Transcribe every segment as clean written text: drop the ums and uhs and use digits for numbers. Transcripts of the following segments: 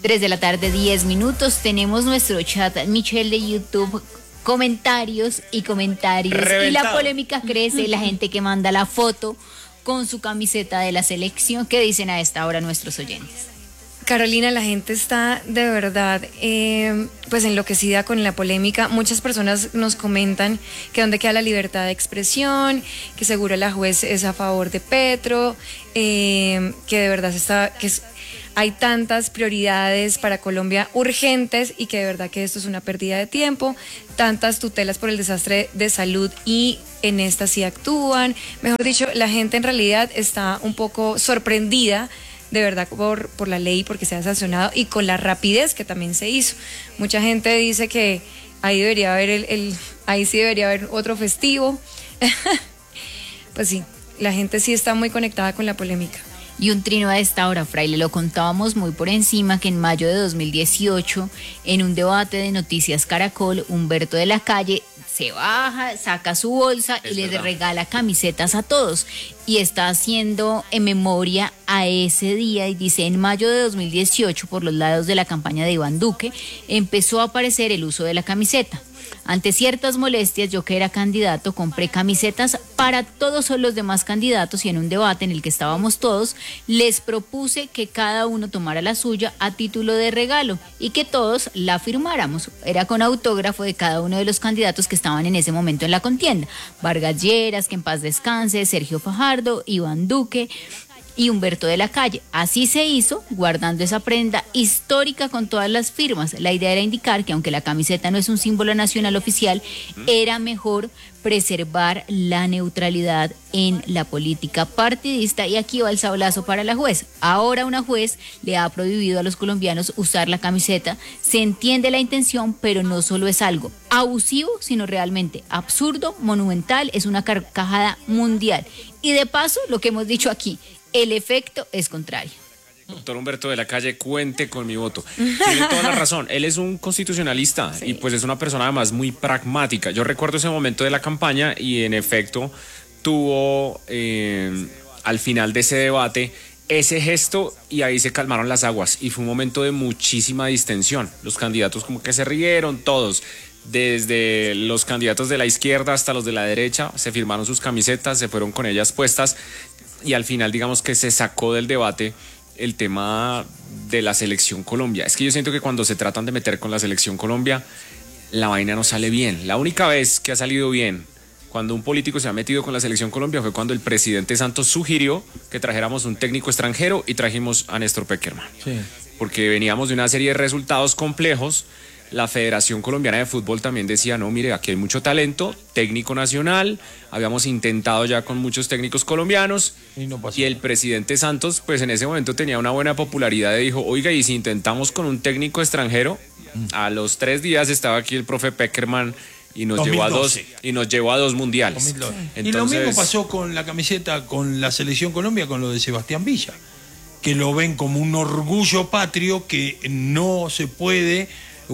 3:10 p.m. Tenemos nuestro chat, Michelle, de YouTube. Comentarios. Reventado. Y la polémica crece. La gente que manda la foto con su camiseta de la selección. ¿Qué dicen a esta hora nuestros oyentes? Carolina, la gente está de verdad pues enloquecida con la polémica. Muchas personas nos comentan que dónde queda la libertad de expresión, que seguro la juez es a favor de Petro, que de verdad hay tantas prioridades para Colombia urgentes y que de verdad que esto es una pérdida de tiempo, tantas tutelas por el desastre de salud y en esta sí actúan. Mejor dicho, la gente en realidad está un poco sorprendida de verdad por la ley, porque se ha sancionado y con la rapidez que también se hizo. Mucha gente dice que ahí debería haber ahí sí debería haber otro festivo. Pues sí, la gente sí está muy conectada con la polémica. Y un trino a esta hora, Fraile, lo contábamos muy por encima que en mayo de 2018, en un debate de Noticias Caracol, Humberto de la Calle se baja, saca su bolsa y les regala camisetas a todos. Y está haciendo en memoria a ese día y dice: en mayo de 2018, por los lados de la campaña de Iván Duque, empezó a aparecer el uso de la camiseta. Ante ciertas molestias, yo que era candidato, compré camisetas para todos los demás candidatos y en un debate en el que estábamos todos, les propuse que cada uno tomara la suya a título de regalo y que todos la firmáramos. Era con autógrafo de cada uno de los candidatos que estaban en ese momento en la contienda. Vargas Lleras, que en paz descanse, Sergio Fajardo, Iván Duque y Humberto de la Calle. Así se hizo, guardando esa prenda histórica con todas las firmas. La idea era indicar que aunque la camiseta no es un símbolo nacional oficial, era mejor preservar la neutralidad en la política partidista. Y aquí va el sablazo para la juez. Ahora una juez le ha prohibido a los colombianos usar la camiseta. Se entiende la intención, pero no solo es algo abusivo, sino realmente absurdo, monumental, es una carcajada mundial. Y de paso, lo que hemos dicho aquí, el efecto es contrario. Doctor Humberto de la Calle, cuente con mi voto. Tiene toda la razón. Él es un constitucionalista y pues es una persona además muy pragmática. Yo recuerdo ese momento de la campaña y en efecto tuvo al final de ese debate ese gesto y ahí se calmaron las aguas y fue un momento de muchísima distensión. Los candidatos como que se rieron todos. Desde los candidatos de la izquierda hasta los de la derecha se firmaron sus camisetas, se fueron con ellas puestas y al final digamos que se sacó del debate el tema de la selección Colombia. Es que yo siento que cuando se tratan de meter con la selección Colombia la vaina no sale bien. La única vez que ha salido bien cuando un político se ha metido con la selección Colombia fue cuando el presidente Santos sugirió que trajéramos un técnico extranjero y trajimos a Néstor Pekerman. Sí. Porque veníamos de una serie de resultados complejos. La Federación Colombiana de Fútbol también decía, no, mire, aquí hay mucho talento, técnico nacional, habíamos intentado ya con muchos técnicos colombianos y el presidente Santos, pues en ese momento tenía una buena popularidad y dijo, oiga, y si intentamos con un técnico extranjero, a los 3 días estaba aquí el profe Pekerman y nos 2012. llevó a dos mundiales. Entonces, y lo mismo pasó con la camiseta, con la selección Colombia, con lo de Sebastián Villa, que lo ven como un orgullo patrio que no se puede...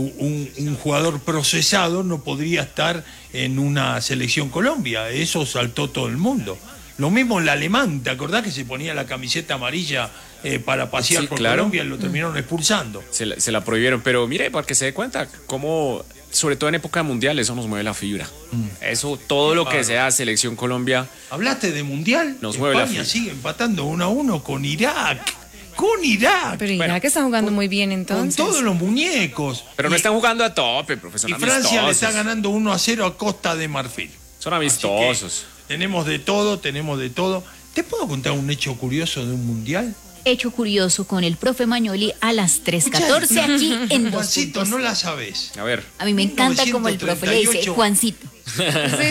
Un jugador procesado no podría estar en una selección Colombia. Eso saltó todo el mundo. Lo mismo el alemán, ¿te acordás que se ponía la camiseta amarilla para pasear por Colombia y lo terminaron expulsando? Se la prohibieron, pero mire, para que se dé cuenta cómo, sobre todo en época mundial, eso nos mueve la fibra. Eso, todo lo que sea selección Colombia. ¿Hablaste de mundial? Nos mueve la fibra. España sigue empatando 1-1 con Irak. Con Irak. Pero Irak está jugando muy bien entonces. Con todos los muñecos. Pero no están jugando a tope, profesor. Y Francia le está ganando 1-0 a Costa de Marfil. Son amistosos. Tenemos de todo. ¿Te puedo contar un hecho curioso de un mundial? Hecho curioso con el profe Mañoli a las 3:14 aquí en Juancito, no la sabes. A ver. A mí me encanta como el profe le dice Juancito. En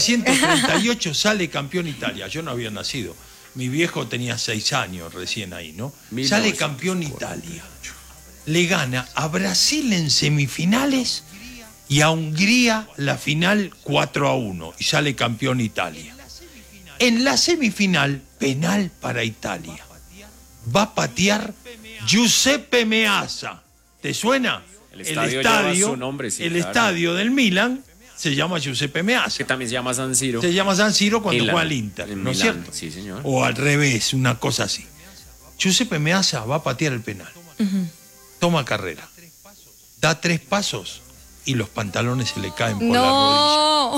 1938 sale campeón Italia. Yo no había nacido. Mi viejo tenía 6 años recién ahí, ¿no? Sale campeón Italia. Le gana a Brasil en semifinales y a Hungría la final 4-1. Y sale campeón Italia. En la semifinal, penal para Italia. Va a patear Giuseppe Meazza. ¿Te suena? El estadio lleva su nombre, sí, claro. Estadio del Milan se llama Giuseppe Meazza. Que también se llama San Siro. Se llama San Siro cuando juega al Inter, ¿no es cierto? Sí, señor. O al revés, una cosa así. Giuseppe Meazza va a patear el penal. toma carrera, da 3 pasos y los pantalones se le caen por la No.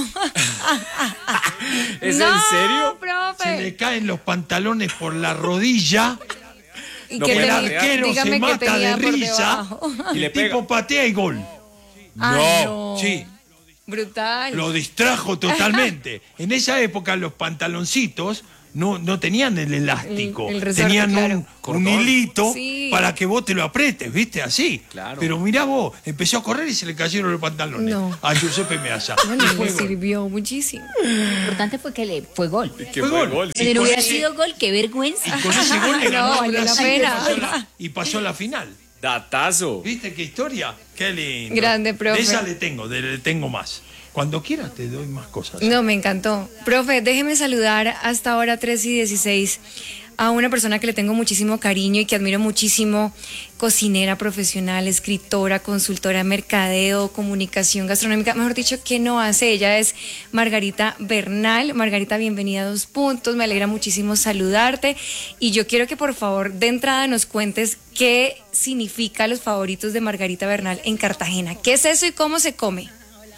¿Es No, en serio? rodilla. Se profe. le caen los pantalones por la rodilla. ¿Y No qué puede El tenía? arrear. arquero Dígame se qué mata de tenía por risa debajo. Y y le el pega. tipo patea y gol. Ay, no. Sí, Brutal. lo distrajo totalmente. En esa época los pantaloncitos no tenían el elástico, El resorte, tenían claro. un Cordón. hilito Sí. para que vos te lo apretes, ¿viste? Así. Claro. Pero mirá vos, empezó a correr y se le cayeron los pantalones No. a Giuseppe Meazza. Bueno, Y le fue gol. sirvió muchísimo. Lo importante fue que le fue gol. Que Fue fue gol. gol. Y Si no con hubiera ese- sido gol, qué vergüenza. Y con ese gol le No, ganó a valió la Brasil pena. y pasó a la final. Datazo. ¿Viste qué historia? Qué lindo. Grande, profe. De esa le tengo más. Cuando quieras te doy más cosas. No, me encantó. Profe, déjeme saludar hasta ahora 3:16 a una persona que le tengo muchísimo cariño y que admiro muchísimo, cocinera profesional, escritora, consultora de mercadeo, comunicación gastronómica, mejor dicho, ¿qué no hace? Ella es Margarita Bernal. Margarita, bienvenida a 2 Puntos, me alegra muchísimo saludarte y yo quiero que por favor de entrada nos cuentes qué significa los favoritos de Margarita Bernal en Cartagena. ¿Qué es eso y cómo se come?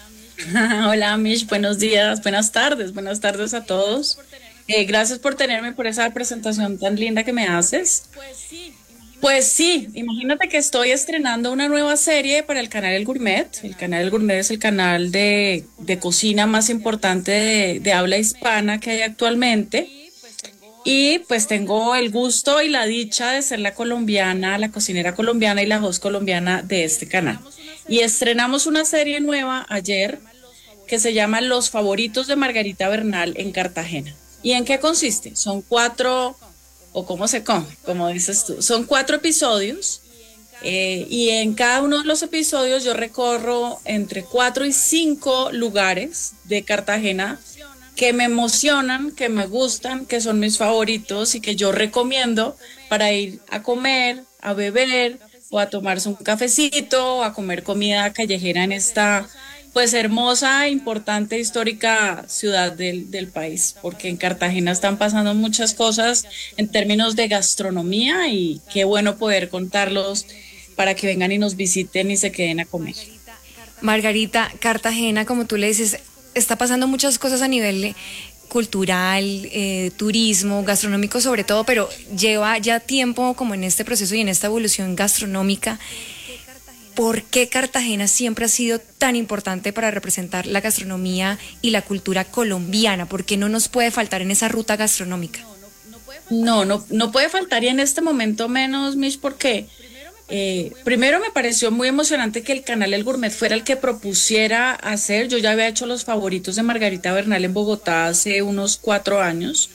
Hola Mish, buenos días, buenas tardes a todos. Gracias por tenerme, por esa presentación tan linda que me haces. Pues sí, imagínate que estoy estrenando una nueva serie para el canal El Gourmet. El canal El Gourmet es el canal de cocina más importante de habla hispana que hay actualmente. Y pues tengo el gusto y la dicha de ser la colombiana, la cocinera colombiana y la host colombiana de este canal. Y estrenamos una serie nueva ayer que se llama Los Favoritos de Margarita Bernal en Cartagena. ¿Y en qué consiste? Son 4, o cómo se come, como dices tú, son 4 episodios y en cada uno de los episodios yo recorro entre 4 y 5 lugares de Cartagena que me emocionan, que me gustan, que son mis favoritos y que yo recomiendo para ir a comer, a beber o a tomarse un cafecito o a comer comida callejera en esta pues hermosa, importante, histórica ciudad del país, porque en Cartagena están pasando muchas cosas en términos de gastronomía y qué bueno poder contarlos para que vengan y nos visiten y se queden a comer. Margarita, Cartagena, como tú le dices, está pasando muchas cosas a nivel cultural, turismo, gastronómico sobre todo, pero lleva ya tiempo como en este proceso y en esta evolución gastronómica. ¿Por qué Cartagena siempre ha sido tan importante para representar la gastronomía y la cultura colombiana? ¿Por qué no nos puede faltar en esa ruta gastronómica? No puede faltar y en este momento menos, Mish, porque primero me pareció muy emocionante que el canal El Gourmet fuera el que propusiera hacer. Yo ya había hecho los favoritos de Margarita Bernal en Bogotá hace unos 4 años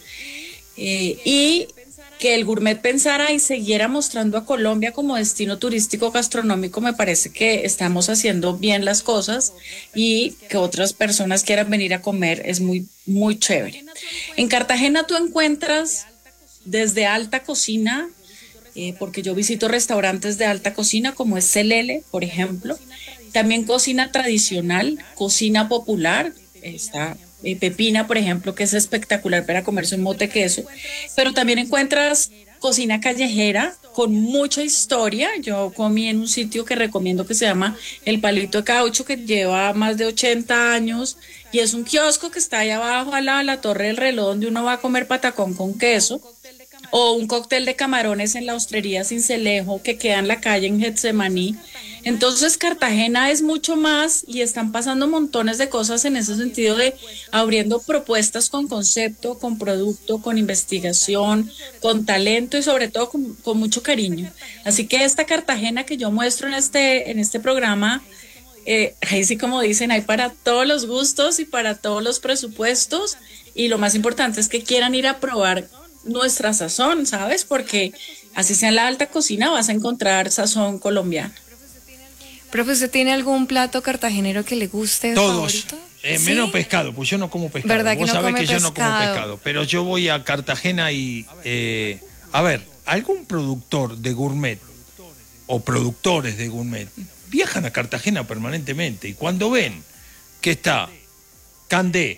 y que el Gourmet pensara y siguiera mostrando a Colombia como destino turístico gastronómico. Me parece que estamos haciendo bien las cosas y que otras personas quieran venir a comer es muy, muy chévere. En Cartagena tú encuentras desde alta cocina, porque yo visito restaurantes de alta cocina como es Celele, por ejemplo, también cocina tradicional, cocina popular, está Pepina, por ejemplo, que es espectacular para comerse un mote queso, pero también encuentras cocina callejera con mucha historia. Yo comí en un sitio que recomiendo que se llama El Palito de Caucho, que lleva más de 80 años y es un kiosco que está ahí abajo al lado de la Torre del Reloj, donde uno va a comer patacón con queso o un cóctel de camarones en la Hostería Cincelejo que queda en la calle en Getsemaní. Entonces Cartagena es mucho más y están pasando montones de cosas en ese sentido de abriendo propuestas con concepto, con producto, con investigación, con talento y sobre todo con mucho cariño. Así que esta Cartagena que yo muestro en este programa, ahí sí como dicen, hay para todos los gustos y para todos los presupuestos y lo más importante es que quieran ir a probar nuestra sazón, ¿sabes? Porque así sea en la alta cocina vas a encontrar sazón colombiano. Profe, ¿usted tiene algún plato cartagenero que le guste? Todos. Favorito? Menos ¿Sí? pescado, pues yo no como pescado. ¿Verdad que Vos no sabés come que yo no como pescado? pescado. Pero yo voy a Cartagena y, a ver, algún productor de gourmet o productores de gourmet viajan a Cartagena permanentemente y cuando ven que está Candé,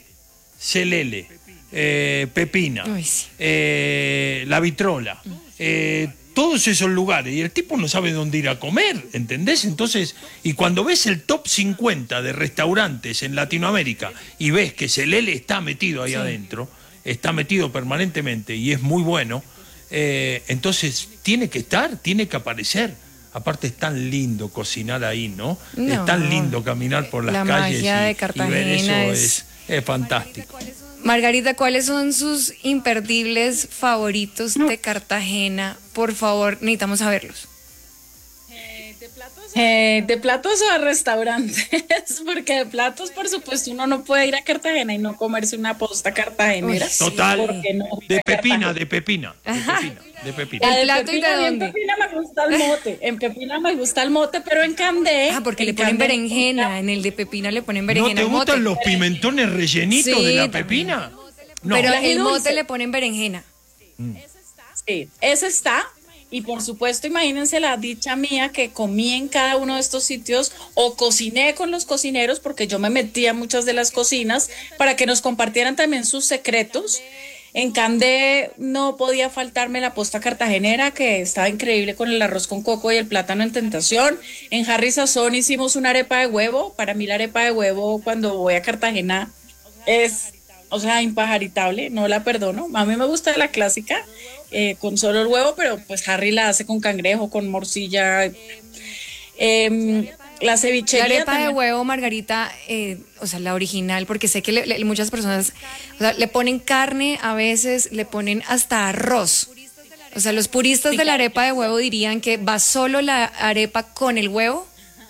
Celele, Pepina, Uy, sí. La Vitrola, todos esos lugares y el tipo no sabe dónde ir a comer, ¿entendés? Entonces, y cuando ves el top 50 de restaurantes en Latinoamérica y ves que Celele está metido ahí adentro, está metido permanentemente y es muy bueno, entonces tiene que estar, tiene que aparecer. Aparte es tan lindo cocinar ahí, ¿no? Es tan lindo caminar por las calles magia de Cartagena y ver eso es fantástico. Margarita, ¿cuáles son sus imperdibles favoritos de Cartagena? Por favor, necesitamos saberlos. De platos a restaurantes, porque de platos, por supuesto, uno no puede ir a Cartagena y no comerse una posta cartagenera. Total, no? de pepina. ¿El plato y de dónde? En Pepina me gusta el mote, pero en Candé. Porque le ponen berenjena, en el de pepina le ponen berenjena. ¿No te gustan los pimentones rellenitos de la pepina? No. Pero el mote le ponen berenjena. Sí, ese está. Y por supuesto, imagínense la dicha mía que comí en cada uno de estos sitios o cociné con los cocineros, porque yo me metía en muchas de las cocinas para que nos compartieran también sus secretos. En Candé no podía faltarme la posta cartagenera, que estaba increíble con el arroz con coco y el plátano en tentación. En Harry Sazón hicimos una arepa de huevo. Para mí la arepa de huevo cuando voy a Cartagena es, impajaritable, no la perdono. A mí me gusta la clásica, con solo el huevo, pero pues Harry la hace con cangrejo, con morcilla. La cevichería. La arepa también. de huevo, Margarita, la original, porque sé que muchas personas le ponen carne, a veces le ponen hasta arroz. O sea, los puristas de la arepa de huevo dirían que va solo la arepa con el huevo.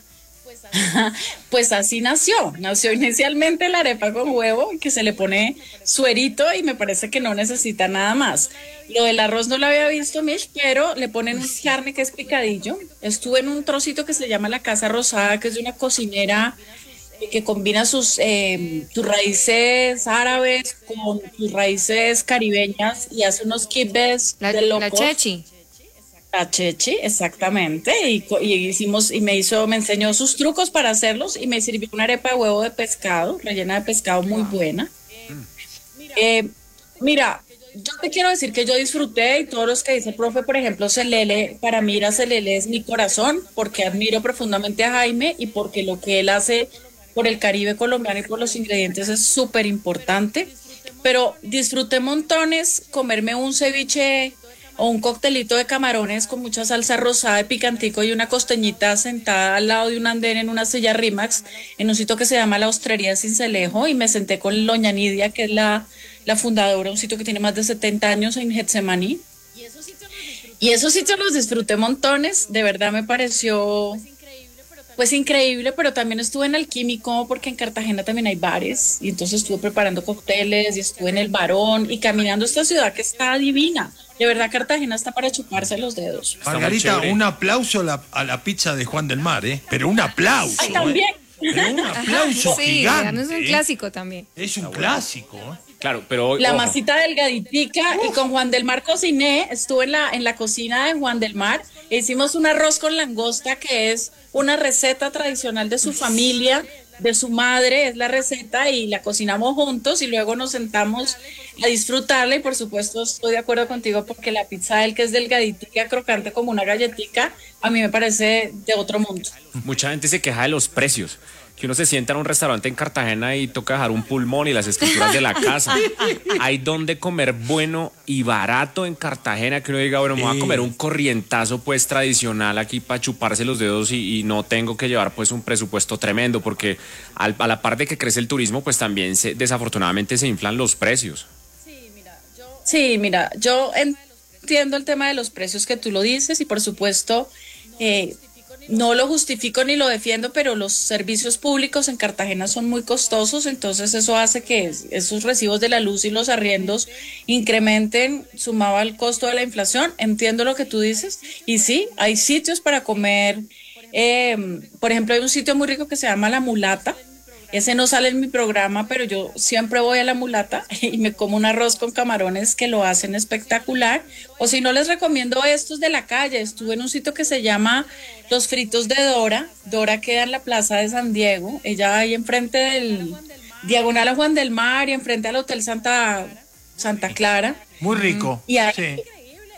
Pues así nació inicialmente la arepa con huevo, que se le pone suerito y me parece que no necesita nada más. Lo del arroz no lo había visto, Mish, pero le ponen carne que es picadillo. Estuve en un trocito que se llama La Casa Rosada, que es de una cocinera que combina tus raíces árabes con tus raíces caribeñas y hace unos kibbes de locos. La chechi. La chechi, exactamente, me enseñó sus trucos para hacerlos y me sirvió una arepa de huevo de pescado, rellena de pescado muy buena. Mira, yo te quiero decir que yo disfruté, y todos los que dice el profe, por ejemplo, Celele, para mí ir a Celele es mi corazón, porque admiro profundamente a Jaime y porque lo que él hace por el Caribe colombiano y por los ingredientes es súper importante, pero disfruté montones comerme un ceviche o un coctelito de camarones con mucha salsa rosada de picantico y una costeñita sentada al lado de un andén en una silla Rimax en un sitio que se llama La Hostería de Sincelejo, y me senté con Doña Nidia, que es la fundadora, un sitio que tiene más de 70 años en Getsemaní. Y esos sitios los disfruté montones, de verdad me pareció pues increíble, pero también estuve en Alquímico, porque en Cartagena también hay bares, y entonces estuve preparando cócteles y estuve en el Barón y caminando esta ciudad que está divina. De verdad, Cartagena está para chuparse los dedos. Margarita, un aplauso a la pizza de Juan del Mar, ¿eh? Pero un aplauso. Ay, también. Pero un aplauso gigante. Es un clásico también. Es un clásico, ¿eh? Claro, pero la ojo. masita delgaditica, y con Juan del Mar cociné, estuve en la cocina de Juan del Mar, e hicimos un arroz con langosta, que es una receta tradicional de su familia, de su madre, es la receta, y la cocinamos juntos y luego nos sentamos a disfrutarla. Y por supuesto estoy de acuerdo contigo, porque la pizza del que es delgaditica, crocante como una galletica, a mí me parece de otro mundo. Mucha gente se queja de los precios, que uno se sienta en un restaurante en Cartagena y toca dejar un pulmón y las escrituras de la casa. Hay donde comer bueno y barato en Cartagena, que uno diga, bueno, me voy a comer un corrientazo pues tradicional aquí para chuparse los dedos y no tengo que llevar pues un presupuesto tremendo, porque a la par de que crece el turismo, pues también desafortunadamente se inflan los precios. Sí, mira, yo entiendo el tema de los precios que tú lo dices, y por supuesto no lo justifico ni lo defiendo, pero los servicios públicos en Cartagena son muy costosos, entonces eso hace que esos recibos de la luz y los arriendos incrementen, sumado al costo de la inflación. Entiendo lo que tú dices, y sí, hay sitios para comer. Por ejemplo, hay un sitio muy rico que se llama La Mulata. Ese no sale en mi programa, pero yo siempre voy a La Mulata y me como un arroz con camarones que lo hacen espectacular. O si no, les recomiendo estos de la calle. Estuve en un sitio que se llama Los Fritos de Dora. Dora queda en la Plaza de San Diego. Ella ahí enfrente del diagonal a Juan del Mar y enfrente al Hotel Santa Clara. Muy rico. Y ahí, sí.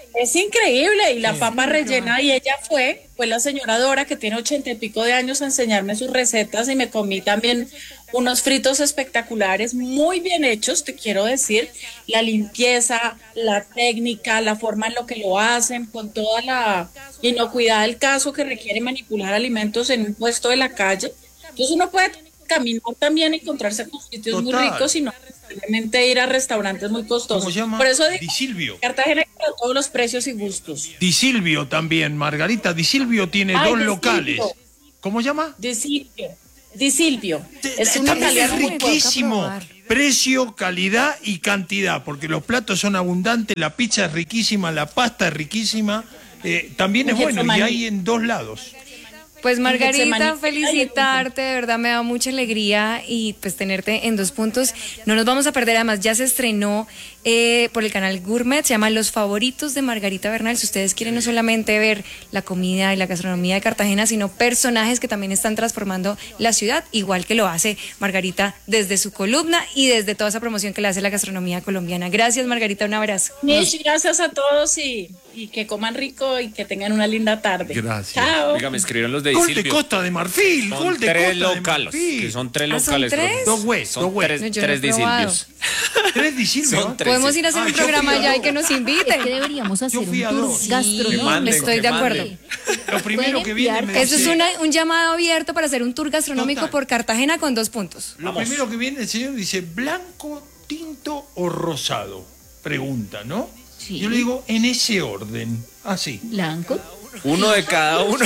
Es increíble, y la papa rellena, y ella fue la señora Dora, que tiene 80 y pico de años, a enseñarme sus recetas, y me comí también unos fritos espectaculares, muy bien hechos, te quiero decir, la limpieza, la técnica, la forma en lo que lo hacen, con toda la inocuidad del caso que requiere manipular alimentos en un puesto de la calle. Entonces uno puede caminar también, encontrarse con sitios muy ricos y no necesariamente ir a restaurantes muy costosos. ¿Cómo se llama? Por eso digo, Di Silvio. Cartagena para todos los precios y gustos. Di Silvio también, Margarita. Di Silvio tiene dos locales. ¿Cómo se llama? Di Silvio. Es una También calidad es riquísimo. Precio, calidad y cantidad, porque los platos son abundantes, la pizza es riquísima, la pasta es riquísima. También es bueno y hay en 2 lados. Pues Margarita, felicitarte, de verdad me da mucha alegría y pues tenerte en 2 puntos. No nos vamos a perder, además ya se estrenó por el canal Gourmet, se llama Los Favoritos de Margarita Bernal. Si ustedes quieren no solamente ver la comida y la gastronomía de Cartagena, sino personajes que también están transformando la ciudad, igual que lo hace Margarita desde su columna y desde toda esa promoción que le hace la gastronomía colombiana. Gracias, Margarita, un abrazo. Muchas gracias a todos y que coman rico y que tengan una linda tarde. Gracias. Chao. Oiga, me escribieron los de Gol de Silvio. Costa de Marfil, Son gol de 3 Costa locales, de Marfil. que son 3 ¿Ah, son locales. 3? profe. Dos güeyes, Son dos güeyes. No, yo no he tres de probado. Silvios. 3 de Silvio. Son 3. Podemos ir a hacer un yo programa fui a ya y 2. que nos inviten. Es que deberíamos hacer fui a un tour 2. Que gastronómico. manden, Estoy que de acuerdo. manden. Lo primero Pueden que viene me enviar- Eso es dice, un llamado abierto para hacer un tour gastronómico Total. por Cartagena con 2 puntos. Lo primero que viene el señor dice, ¿blanco, tinto o rosado? Pregunta, ¿no? Sí. Yo le digo, en ese orden. Así. Blanco. Uno de cada uno.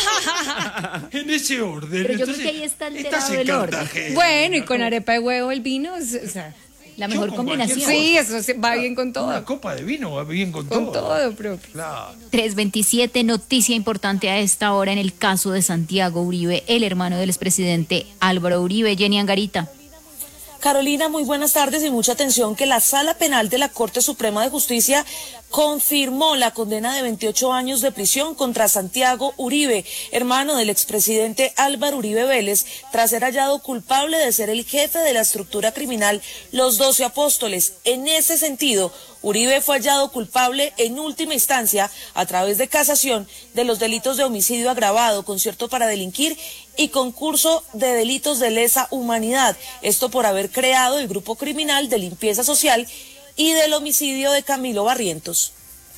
En ese orden. Pero yo creo Entonces, que ahí está estás alterado en el orden. Cartagena. Bueno, y con arepa de huevo el vino, o sea, La Yo mejor con cualquier combinación. sí, eso va bien con Una todo. copa de vino va bien con Con todo, profe. Claro. 3:27, noticia importante a esta hora en el caso de Santiago Uribe, el hermano del expresidente Álvaro Uribe. Jenny Angarita. Carolina, muy buenas tardes y mucha atención que la Sala Penal de la Corte Suprema de Justicia confirmó la condena de 28 años de prisión contra Santiago Uribe, hermano del expresidente Álvaro Uribe Vélez, tras ser hallado culpable de ser el jefe de la estructura criminal Los 12 Apóstoles. En ese sentido, Uribe fue hallado culpable en última instancia, a través de casación, de los delitos de homicidio agravado, concierto para delinquir y concurso de delitos de lesa humanidad. Esto por haber creado el grupo criminal de limpieza social y del homicidio de Camilo Barrientos.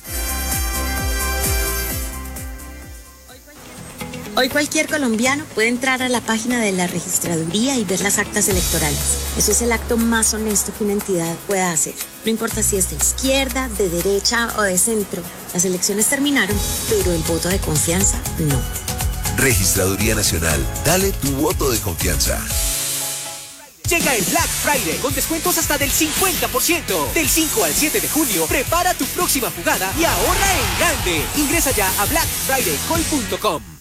Hoy cualquier colombiano puede entrar a la página de la registraduría y ver las actas electorales. Eso es el acto más honesto que una entidad pueda hacer. No importa si es de izquierda, de derecha o de centro. Las elecciones terminaron, pero el voto de confianza no. Registraduría Nacional. Dale tu voto de confianza. Llega el Black Friday con descuentos hasta del 50%. Del 5 al 7 de junio, prepara tu próxima jugada y ahorra en grande. Ingresa ya a blackfridaycol.com.